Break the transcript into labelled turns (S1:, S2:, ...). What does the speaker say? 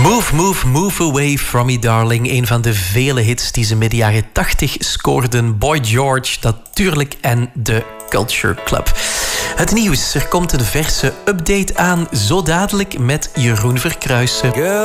S1: Move Away From Me Darling. Een van de vele hits die ze midden jaren 80 scoorden. Boy George natuurlijk en de Culture Club. Het nieuws. Er komt een verse update aan. Zo dadelijk met Jeroen Verkruijsen.